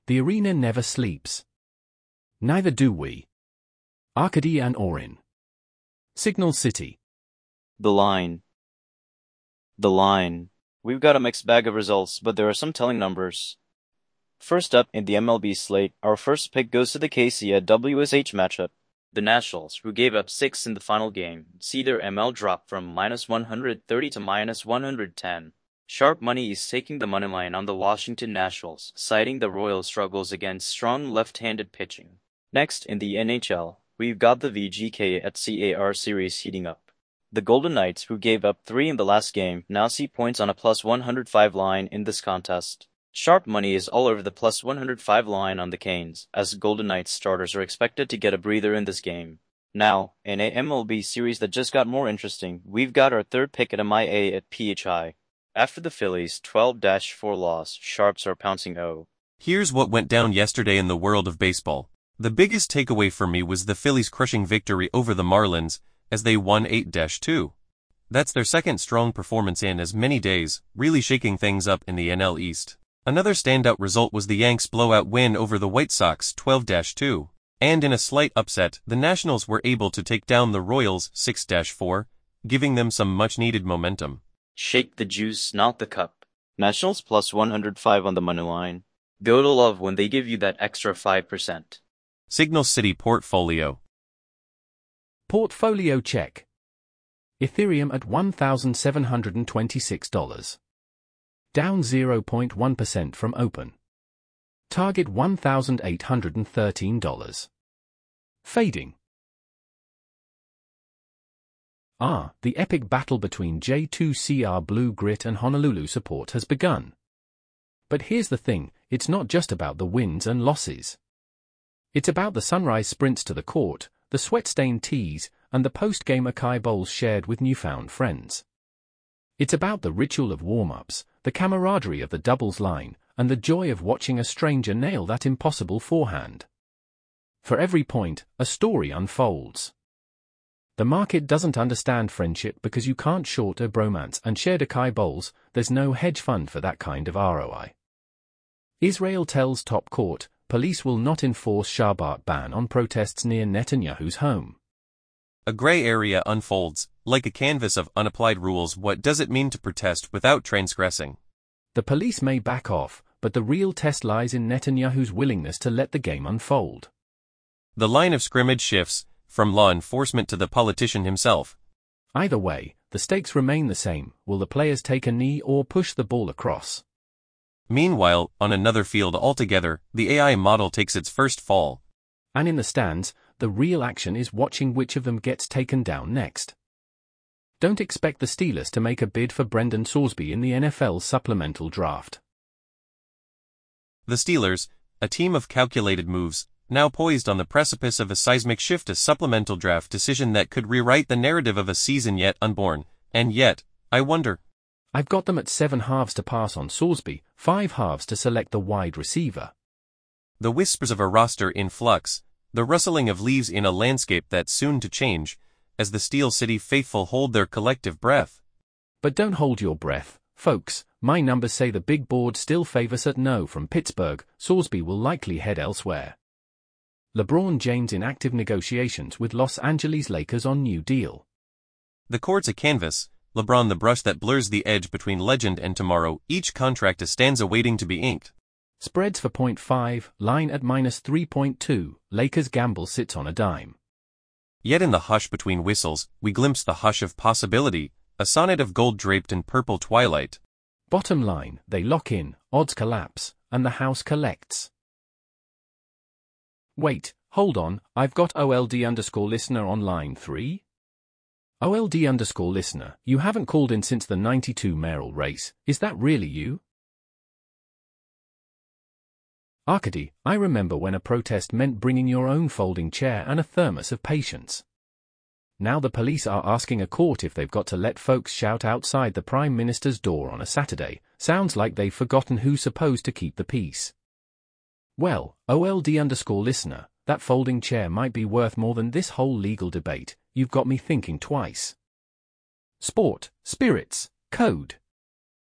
The arena never sleeps. Neither do we. Arcady and Orin. Signal City. The line. The line. We've got a mixed bag of results, but there are some telling numbers. First up in the MLB slate, our first pick goes to the KC at WSH matchup. The Nationals, who gave up 6 in the final game, see their ML drop from -130 to -110. Sharp money is taking the money line on the Washington Nationals, citing the Royals' struggles against strong left-handed pitching. Next, in the NHL, we've got the VGK at CAR series heating up. The Golden Knights, who gave up 3 in the last game, now see points on a +105 line in this contest. Sharp money is all over the +105 line on the Canes, as Golden Knights starters are expected to get a breather in this game. Now, in a MLB series that just got more interesting, we've got our third pick at MIA at PHI. After the Phillies' 12-4 loss, Sharps are pouncing O. Here's what went down yesterday in the world of baseball. The biggest takeaway for me was the Phillies' crushing victory over the Marlins, as they won 8-2. That's their second strong performance in as many days, really shaking things up in the NL East. Another standout result was the Yanks' blowout win over the White Sox 12-2. And in a slight upset, the Nationals were able to take down the Royals 6-4, giving them some much-needed momentum. Shake the juice, not the cup. Nationals +105 on the money line. Go to love when they give you that extra 5%. Signal City Portfolio. Portfolio check. Ethereum at $1,726. Down 0.1% from open. Target $1,813. Fading. The epic battle between J2CR Blue Grit and Honolulu Support has begun. But here's the thing, it's not just about the wins and losses. It's about the sunrise sprints to the court, the sweat-stained tees, and the post-game acai bowls shared with newfound friends. It's about the ritual of warm-ups, the camaraderie of the doubles line, and the joy of watching a stranger nail that impossible forehand. For every point, a story unfolds. The market doesn't understand friendship because you can't short a bromance and shared acai bowls. There's no hedge fund for that kind of ROI. Israel tells top court, police will not enforce Shabbat ban on protests near Netanyahu's home. A gray area unfolds, like a canvas of unapplied rules. What does it mean to protest without transgressing? The police may back off, but the real test lies in Netanyahu's willingness to let the game unfold. The line of scrimmage shifts, from law enforcement to the politician himself. Either way, the stakes remain the same. Will the players take a knee or push the ball across? Meanwhile, on another field altogether, the AI model takes its first fall. And in the stands, the real action is watching which of them gets taken down next. Don't expect the Steelers to make a bid for Brendan Sorsby in the NFL's supplemental draft. The Steelers, a team of calculated moves, now poised on the precipice of a seismic shift, a supplemental draft decision that could rewrite the narrative of a season yet unborn. And yet, I wonder. I've got them at 7 halves to pass on Sorsby, 5 halves to select the wide receiver. The whispers of a roster in flux, the rustling of leaves in a landscape that's soon to change, as the Steel City faithful hold their collective breath. But don't hold your breath, folks. My numbers say the big board still favors at no from Pittsburgh. Sorsby will likely head elsewhere. LeBron James in active negotiations with Los Angeles Lakers on new deal. The court's a canvas, LeBron the brush that blurs the edge between legend and tomorrow, each contract a stanza waiting to be inked. Spreads for 0.5, line at -3.2, Lakers gamble sits on a dime. Yet in the hush between whistles, we glimpse the hush of possibility, a sonnet of gold draped in purple twilight. Bottom line, they lock in, odds collapse, and the house collects. Wait, hold on, I've got OLD_listener on line 3? OLD_listener, you haven't called in since the 92 mayoral race, is that really you? Arcady, I remember when a protest meant bringing your own folding chair and a thermos of patience. Now the police are asking a court if they've got to let folks shout outside the Prime Minister's door on a Saturday. Sounds like they've forgotten who's supposed to keep the peace. Well, OLD_listener, that folding chair might be worth more than this whole legal debate. You've got me thinking twice. Sport, spirits, code.